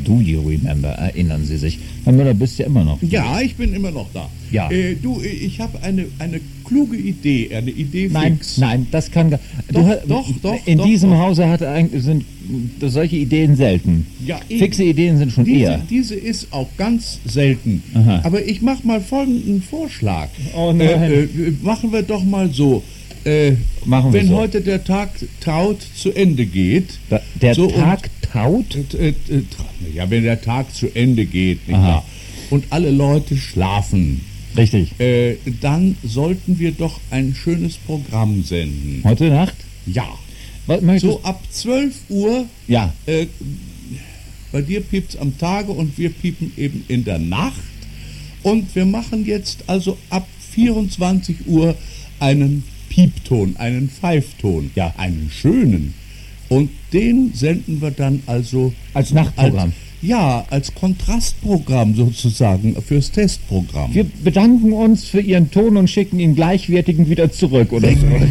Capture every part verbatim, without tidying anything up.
Do you remember? Erinnern Sie sich? Herr Müller, bist ja immer noch da. Ja, ich bin immer noch da. Ja. Äh, du, ich habe eine, eine kluge Idee, eine Idee Nein, fix. nein, das kann gar... Doch, du, doch, doch, In doch, diesem doch. Hause hat eigentlich, sind solche Ideen selten. Ja, eben. Fixe Ideen sind schon Diese, eher. diese ist auch ganz selten. Aha. Aber ich mache mal folgenden Vorschlag. Oh nein. Äh, äh, machen wir doch mal so. Äh, Machen wir wenn so. heute der Tag taut zu Ende geht. Da, der so Tag taut? Und, äh, äh, ja, wenn der Tag zu Ende geht, nicht Aha. wahr? Und alle Leute schlafen, Richtig. äh, dann sollten wir doch ein schönes Programm senden. Heute Nacht? Ja. Was möchtest So ab zwölf Uhr, Ja. äh, bei dir piept's am Tage und wir piepen eben in der Nacht. Und wir machen jetzt also ab vierundzwanzig Uhr einen Piepton, einen Pfeifton, Ja. einen schönen. Und den senden wir dann also Als Nachtprogramm. Als, ja, als Kontrastprogramm sozusagen fürs Testprogramm. Wir bedanken uns für Ihren Ton und schicken ihn gleichwertigend wieder zurück, oder so. Read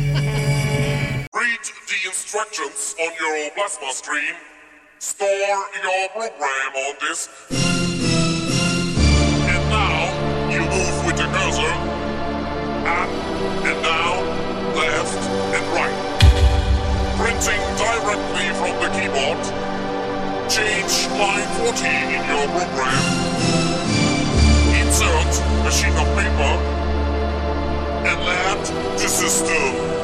the instructions on your plasma screen. Store your program on disk. And now you move with the cursor up and down, left and right. Printing directly from the keyboard. Change line fourteen in your program. Insert a sheet of paper and let the system